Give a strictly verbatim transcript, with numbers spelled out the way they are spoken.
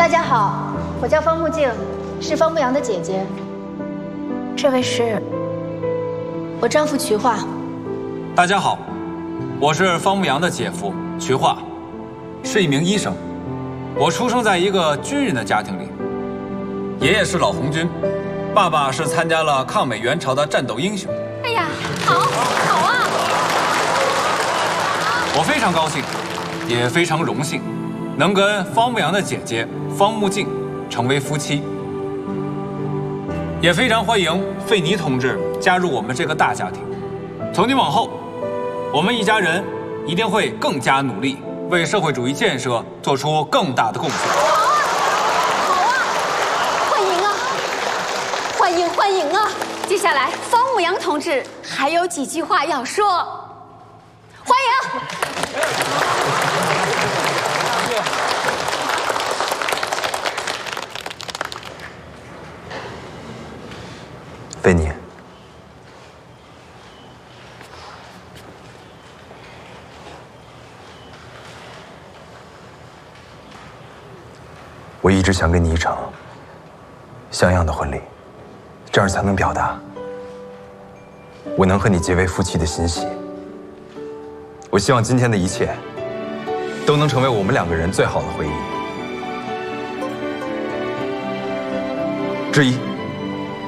大家好，我叫方木静，是方牧阳的姐姐。这位是我丈夫瞿化。 大家好，我是方牧阳的姐夫瞿化，是一名医生。我出生在一个军人的家庭里，爷爷是老红军，爸爸是参加了抗美援朝的战斗英雄。 哎呀，好，好啊！ 我非常高兴，也非常荣幸，能跟方牧阳的姐姐方木静成为夫妻。也非常欢迎费尼同志加入我们这个大家庭。从今往后，我们一家人一定会更加努力，为社会主义建设做出更大的贡献。 好啊，好啊，欢迎啊，欢迎欢迎啊！接下来，方牧阳同志还有几句话要说，欢迎。 菲尼，我一直想跟你一场像样的婚礼，这样才能表达我能和你结为夫妻的欣喜。我希望今天的一切都能成为我们两个人最好的回忆。之一。